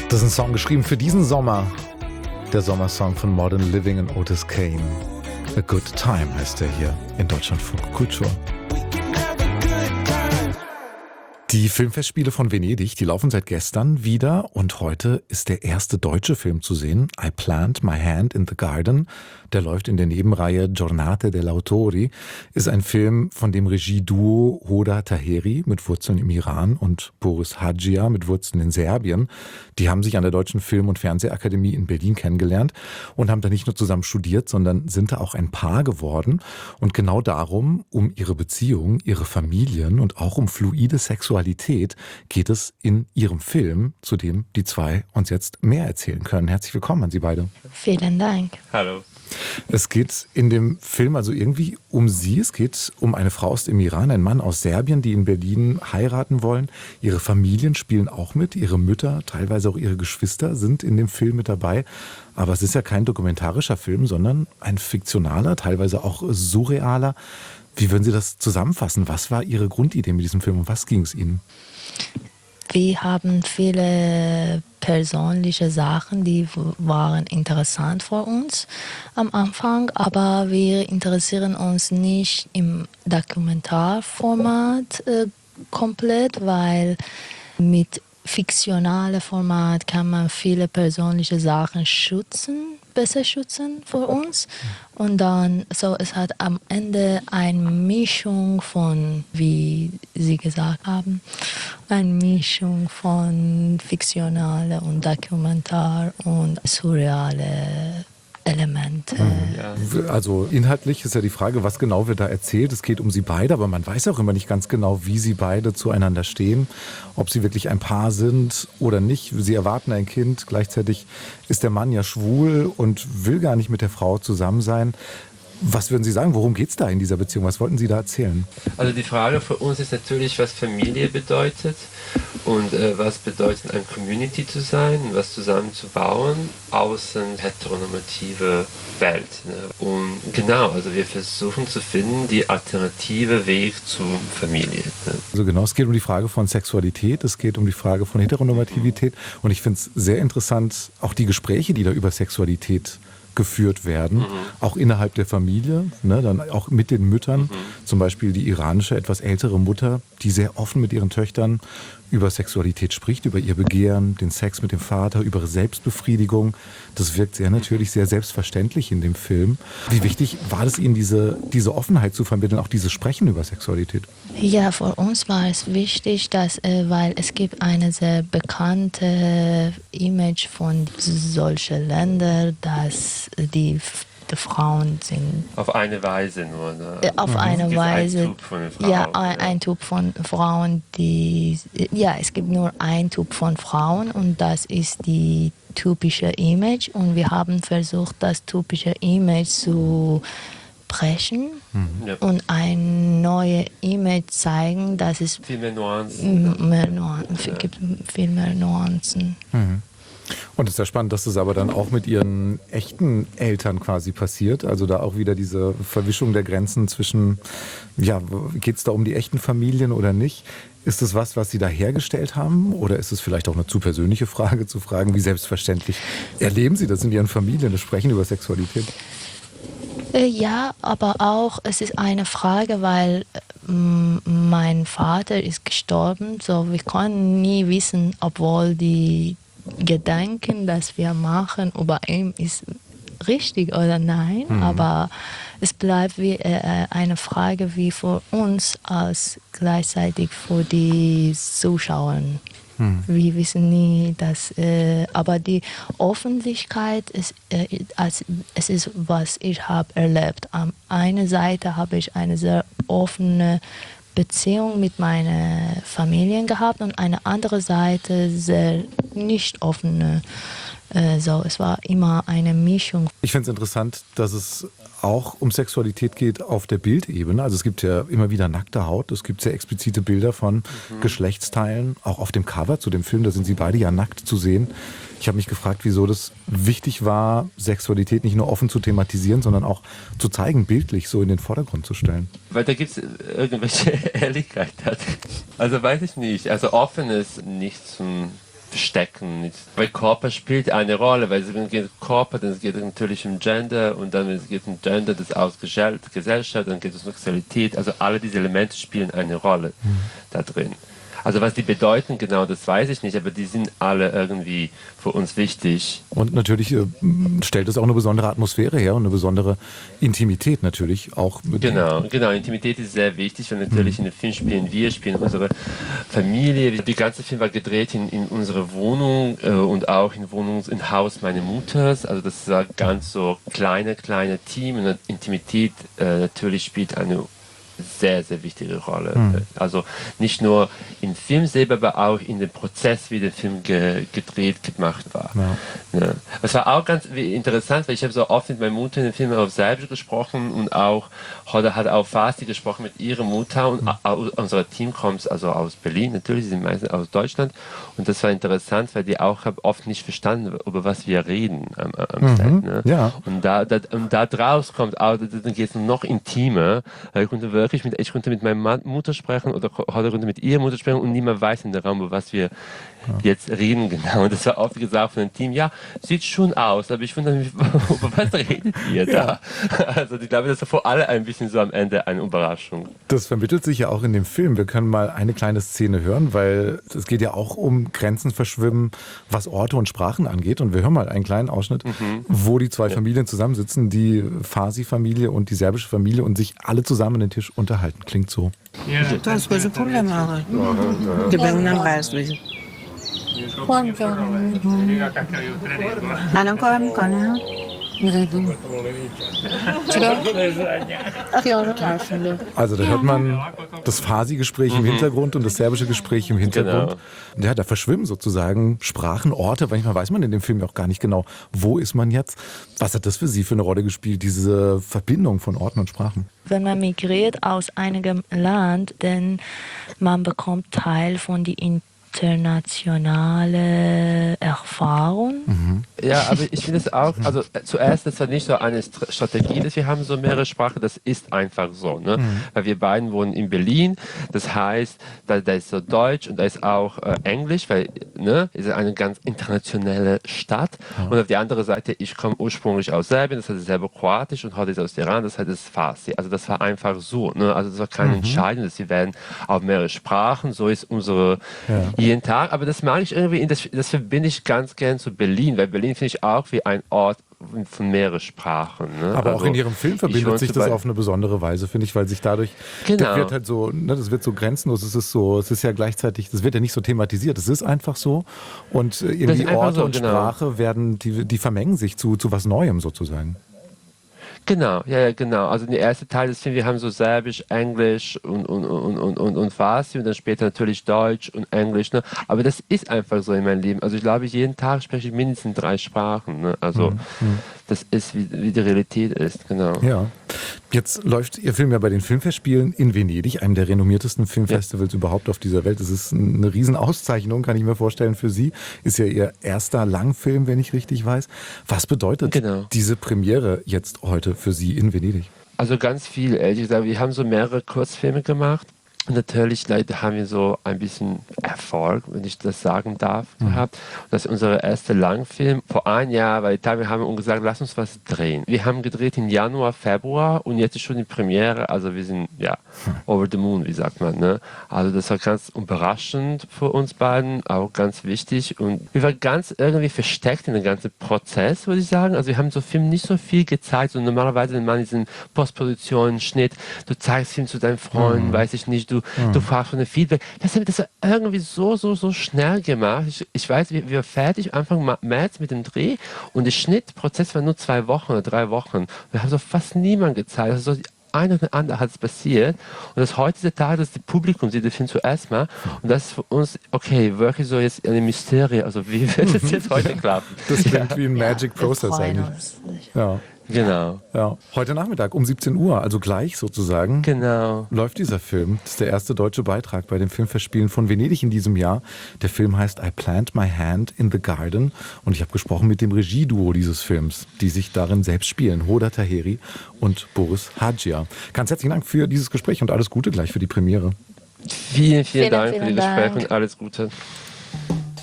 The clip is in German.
Das ist ein Song geschrieben für diesen Sommer. Der Sommersong von Modern Living und Otis Kane. A Good Time heißt er hier in Deutschlandfunk Kultur. Die Filmfestspiele von Venedig, die laufen seit gestern wieder und heute ist der erste deutsche Film zu sehen, I Plant My Hand in the Garden. Der läuft in der Nebenreihe Giornate dell'Autori, ist ein Film von dem Regieduo Hoda Taheri mit Wurzeln im Iran und Boris Hadjia mit Wurzeln in Serbien. Die haben sich an der Deutschen Film- und Fernsehakademie in Berlin kennengelernt und haben da nicht nur zusammen studiert, sondern sind da auch ein Paar geworden. Und genau darum, um ihre Beziehung, ihre Familien und auch um fluide Sexualität geht es in ihrem Film, zu dem die zwei uns jetzt mehr erzählen können. Herzlich willkommen an Sie beide. Vielen Dank. Hallo. Es geht in dem Film also irgendwie um Sie. Es geht um eine Frau aus dem Iran, ein Mann aus Serbien, die in Berlin heiraten wollen. Ihre Familien spielen auch mit. Ihre Mütter, teilweise auch ihre Geschwister sind in dem Film mit dabei. Aber es ist ja kein dokumentarischer Film, sondern ein fiktionaler, teilweise auch surrealer. Wie würden Sie das zusammenfassen? Was war Ihre Grundidee mit diesem Film und was ging es Ihnen? Wir haben viele persönliche Sachen, die waren interessant für uns am Anfang, aber wir interessieren uns nicht im Dokumentarformat komplett, weil mit fiktionalem Format kann man viele persönliche Sachen besser schützen für uns. Und dann, so, es hat am Ende eine Mischung von, wie Sie gesagt haben, eine Mischung von fiktionale und Dokumentar und surreale Elemente. Ja. Also inhaltlich ist ja die Frage, was genau wird da erzählt. Es geht um sie beide, aber man weiß auch immer nicht ganz genau, wie sie beide zueinander stehen, ob sie wirklich ein Paar sind oder nicht. Sie erwarten ein Kind, gleichzeitig ist der Mann ja schwul und will gar nicht mit der Frau zusammen sein. Was würden Sie sagen, worum geht es da in dieser Beziehung? Was wollten Sie da erzählen? Also die Frage für uns ist natürlich, was Familie bedeutet und was bedeutet, eine Community zu sein und was zusammen zu bauen, außen heteronormative Welt. Ne? Und genau, also wir versuchen zu finden, die alternative Weg zur Familie. Ne? Also genau, es geht um die Frage von Sexualität, es geht um die Frage von Heteronormativität und ich finde es sehr interessant, auch die Gespräche, die da über Sexualität geführt werden, auch innerhalb der Familie, ne, dann auch mit den Müttern, zum Beispiel die iranische, etwas ältere Mutter, die sehr offen mit ihren Töchtern über Sexualität spricht, über ihr Begehren, den Sex mit dem Vater, über ihre Selbstbefriedigung. Das wirkt sehr natürlich, sehr selbstverständlich in dem Film. Wie wichtig war es Ihnen, diese Offenheit zu vermitteln, auch dieses Sprechen über Sexualität? Ja, für uns war es wichtig, dass, weil es gibt eine sehr bekannte Image von solchen Ländern, dass die Frauen sind. Auf eine Weise nur. Ne? Auf eine Weise. Ein Typ von Frauen, ja, ein Typ von Frauen, es gibt nur ein Typ von Frauen und das ist die typische Image und wir haben versucht, das typische Image zu brechen und ein neues Image zeigen, dass es viel mehr Nuancen. gibt viel mehr Nuancen. Und es ist ja spannend, dass das aber dann auch mit ihren echten Eltern quasi passiert. Also da auch wieder diese Verwischung der Grenzen zwischen, ja, geht es da um die echten Familien oder nicht? Ist es was Sie da hergestellt haben? Oder ist es vielleicht auch eine zu persönliche Frage, zu fragen, wie selbstverständlich erleben Sie das in Ihren Familien, das Sprechen über Sexualität? Ja, aber auch, es ist eine Frage, weil mein Vater ist gestorben, so wir können nie wissen, obwohl die Gedanken, dass wir machen über ihn ist richtig oder nein, aber es bleibt wie eine Frage wie für uns als gleichzeitig für die Zuschauer. Wir wissen nie, dass, aber die Öffentlichkeit ist, es ist, was ich habe erlebt. An einer Seite habe ich eine sehr offene Beziehung mit meiner Familie gehabt und eine andere Seite sehr nicht offene. Es war immer eine Mischung. Ich finde es interessant, dass es auch um Sexualität geht auf der Bildebene. Also es gibt ja immer wieder nackte Haut, es gibt sehr explizite Bilder von Geschlechtsteilen, auch auf dem Cover zu dem Film, da sind sie beide ja nackt zu sehen. Ich habe mich gefragt, wieso das wichtig war, Sexualität nicht nur offen zu thematisieren, sondern auch zu zeigen, bildlich so in den Vordergrund zu stellen. Weil da gibt es irgendwelche Ehrlichkeit. Also weiß ich nicht. Also offen ist nicht zum verstecken. Weil Körper spielt eine Rolle, weil es geht Körper, dann geht es natürlich um Gender und dann geht es um Gender, das aus Gesellschaft, dann geht es um Sexualität. Also alle diese Elemente spielen eine Rolle da drin. Also was die bedeuten, genau, das weiß ich nicht, aber die sind alle irgendwie für uns wichtig. Und natürlich stellt es auch eine besondere Atmosphäre her und eine besondere Intimität natürlich auch. Genau, Intimität ist sehr wichtig, weil natürlich in dem Film spielen unsere Familie. Der ganze Film war gedreht in unserer Wohnung und auch im Haus meiner Mutters. Also das war ganz so kleine Team und Intimität natürlich spielt eine sehr, sehr wichtige Rolle. Also nicht nur im Film selber, aber auch in dem Prozess, wie der Film gemacht war. Ja. Das war auch ganz interessant, weil ich habe so oft mit meiner Mutter in dem Film auf Serbisch gesprochen und auch hat auch Farsi gesprochen mit ihrer Mutter und unser Team kommt also aus Berlin, natürlich, sie sind meistens aus Deutschland und das war interessant, weil die auch oft nicht verstanden, über was wir reden am Set. Ne? Ja. Und da draus kommt auch, dann geht es noch intimer, weil ich konnte mit meiner Mutter sprechen oder konnte mit ihrer Mutter sprechen und niemand weiß in der Raum, über was wir jetzt reden genau. Und das war oft gesagt von dem Team, ja, sieht schon aus, aber ich wundere mich, über was redet ihr da? Also ich glaube, das ist für alle ein bisschen so am Ende eine Überraschung. Das vermittelt sich ja auch in dem Film. Wir können mal eine kleine Szene hören, weil es geht ja auch um Grenzen verschwimmen, was Orte und Sprachen angeht. Und wir hören mal einen kleinen Ausschnitt, wo die zwei Familien zusammensitzen, die Farsi-Familie und die serbische Familie und sich alle zusammen an den Tisch unterhalten. Klingt so. To je skoro problema. Gdyby nam ważny. الان کار میکنه Also da hört man das Farsi-Gespräch im Hintergrund und das serbische Gespräch im Hintergrund. Genau. Ja, da verschwimmen sozusagen Sprachen, Orte. Manchmal weiß man in dem Film auch gar nicht genau, wo ist man jetzt. Was hat das für Sie für eine Rolle gespielt, diese Verbindung von Orten und Sprachen? Wenn man migriert aus einem Land, dann man bekommt Teil von die internationale Erfahrung. Ja, aber ich finde es auch, also zuerst, das war nicht so eine Strategie, dass wir haben so mehrere Sprachen, das ist einfach so, ne? Weil wir beiden wohnen in Berlin, das heißt, da ist so Deutsch und da ist auch Englisch, weil, ne, es ist eine ganz internationale Stadt und auf der anderen Seite, ich komme ursprünglich aus Serbien, das heißt selber Kroatisch und heute ist aus Iran, das heißt es ist Farsi, also das war einfach so, ne? Also das war keine Entscheidung, dass wir werden auf mehrere Sprachen, so ist unsere jeden Tag, aber das mag ich irgendwie, das verbinde ich ganz gern zu Berlin, weil Berlin finde ich auch wie ein Ort von mehreren Sprachen. Ne? Aber also, auch in Ihrem Film verbindet sich das auf eine besondere Weise, finde ich, weil sich dadurch, das wird halt so, ne, das wird so grenzenlos, es ist ja gleichzeitig, das wird ja nicht so thematisiert, es ist einfach so und irgendwie Orte und Sprache werden, die vermengen sich zu was Neuem sozusagen. Genau, ja, genau. Also der erste Teil des Films, wir haben so Serbisch, Englisch und Farsi und dann später natürlich Deutsch und Englisch. Ne? Aber das ist einfach so in meinem Leben. Also ich glaube, jeden Tag spreche ich mindestens 3 Sprachen. Ne? Also das ist, wie die Realität ist, genau. Ja. Jetzt läuft Ihr Film ja bei den Filmfestspielen in Venedig, einem der renommiertesten Filmfestivals überhaupt auf dieser Welt. Das ist eine Riesenauszeichnung, kann ich mir vorstellen, für Sie. Ist ja Ihr erster Langfilm, wenn ich richtig weiß. Was bedeutet diese Premiere jetzt heute für Sie in Venedig? Also ganz viel, ehrlich gesagt. Wir haben so mehrere Kurzfilme gemacht. Und natürlich leider haben wir so ein bisschen Erfolg, wenn ich das sagen darf, gehabt. Das ist unser erster Langfilm. Vor einem Jahr war Italien, haben wir uns gesagt, lass uns was drehen. Wir haben gedreht im Januar, Februar und jetzt ist schon die Premiere. Also wir sind, ja, over the moon, wie sagt man. Ne? Also das war ganz überraschend für uns beiden, auch ganz wichtig. Und wir waren ganz irgendwie versteckt in dem ganzen Prozess, würde ich sagen. Also wir haben so Film nicht so viel gezeigt. Und normalerweise, wenn man diesen Postproduktion, Schnitt, du zeigst Film zu deinen Freunden, weiß ich nicht, du fragst von dem Feedback. Das war irgendwie so schnell gemacht. Ich weiß, wir waren fertig Anfang März mit dem Dreh und der Schnittprozess war nur 2 Wochen oder 3 Wochen. Wir haben so fast niemand gezeigt. Also so eine oder andere hat es passiert. Und das heutige Tag, dass das Publikum sieht den Film zuerst mal. Und das ist für uns, okay, wirklich so jetzt eine Mysterie. Also wie wird es jetzt heute klappen? Das klingt wie ein Magic Process eigentlich. Ja. Genau. Ja. Heute Nachmittag um 17 Uhr, also gleich sozusagen, läuft dieser Film. Das ist der erste deutsche Beitrag bei den Filmfestspielen von Venedig in diesem Jahr. Der Film heißt I Plant My Hand in the Garden und ich habe gesprochen mit dem Regieduo dieses Films, die sich darin selbst spielen, Hoda Taheri und Boris Hadjia. Ganz herzlichen Dank für dieses Gespräch und alles Gute gleich für die Premiere. Vielen Dank für das Gespräch und alles Gute.